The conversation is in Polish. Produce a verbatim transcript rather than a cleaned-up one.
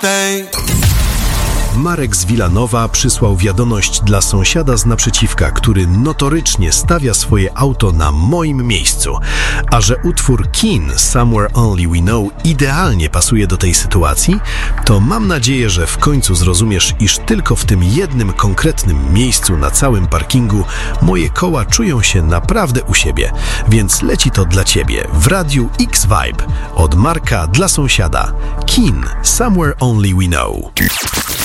thing. Marek z Wilanowa przysłał wiadomość dla sąsiada z naprzeciwka, który notorycznie stawia swoje auto na moim miejscu. A że utwór Keane Somewhere Only We Know idealnie pasuje do tej sytuacji, to mam nadzieję, że w końcu zrozumiesz, iż tylko w tym jednym konkretnym miejscu na całym parkingu moje koła czują się naprawdę u siebie. Więc leci to dla Ciebie w Radiu X-Vibe od Marka dla sąsiada. Keane Somewhere Only We Know.